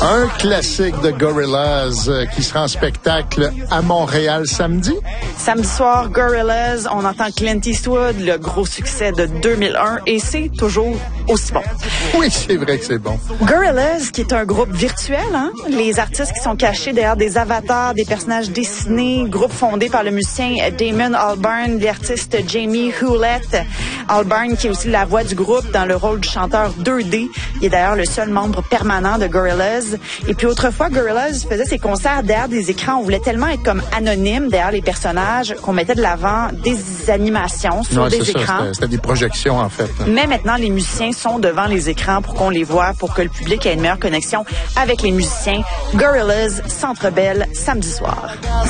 Un classique de Gorillaz qui sera en spectacle à Montréal samedi. Samedi soir, Gorillaz, on entend Clint Eastwood, le gros succès de 2001, et c'est toujours aussi bon. Oui, c'est vrai que c'est bon. Gorillaz, qui est un groupe virtuel, hein? Les artistes qui sont cachés derrière des avatars, des personnages dessinés, groupe fondé par le musicien Damon Albarn, l'artiste Jamie Hewlett. Albarn, qui est aussi la voix du groupe dans le rôle du chanteur 2D. Il est d'ailleurs le seul membre permanent de Gorillaz. Et puis autrefois, Gorillaz faisait ses concerts derrière des écrans. On voulait tellement être comme anonyme derrière les personnages qu'on mettait de l'avant des animations sur des écrans. C'était des projections, en fait. Mais maintenant, les musiciens sont devant les écrans pour qu'on les voit, pour que le public ait une meilleure connexion avec les musiciens. Gorillaz, Centre Bell, samedi soir.